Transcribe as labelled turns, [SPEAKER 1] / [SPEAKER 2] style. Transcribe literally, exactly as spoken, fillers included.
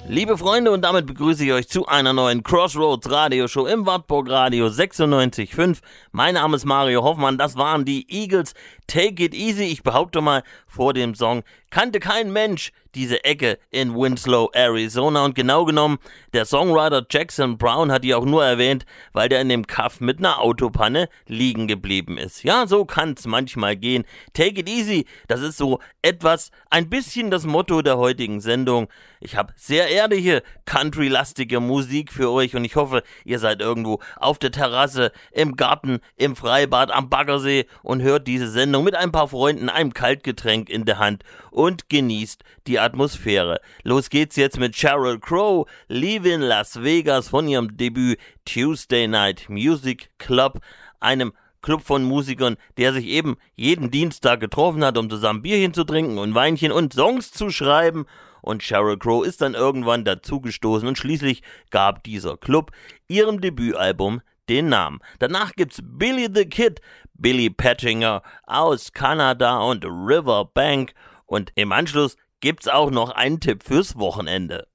[SPEAKER 1] Liebe Freunde, und damit begrüße ich euch zu einer neuen Crossroads Radioshow im Wartburg Radio sechsundneunzig Komma fünf. Mein Name ist Mario Hoffmann, das waren die Eagles. Take it easy. Ich behaupte mal, vor dem Song kannte kein Mensch diese Ecke in Winslow, Arizona. Und genau genommen, der Songwriter Jackson Brown hat die auch nur erwähnt, weil der in dem Kaff mit einer Autopanne liegen geblieben ist. Ja, so kann es manchmal gehen. Take it easy, das ist so etwas, ein bisschen das Motto der heutigen Sendung. Ich habe sehr ehrliche, country-lastige Musik für euch und ich hoffe, ihr seid irgendwo auf der Terrasse, im Garten, im Freibad, am Baggersee und hört diese Sendung mit ein paar Freunden, einem Kaltgetränk in der Hand und genießt die Atmosphäre. Los geht's jetzt mit Sheryl Crow, Leaving Las Vegas von ihrem Debüt Tuesday Night Music Club, einem Club von Musikern, der sich eben jeden Dienstag getroffen hat, um zusammen Bierchen zu trinken und Weinchen und Songs zu schreiben. Und Sheryl Crow ist dann irgendwann dazugestoßen und schließlich gab dieser Club ihrem Debütalbum den Namen. Danach gibt's Billy the Kid, Billy Pettinger aus Kanada und Riverbank. Und im Anschluss gibt's auch noch einen Tipp fürs Wochenende.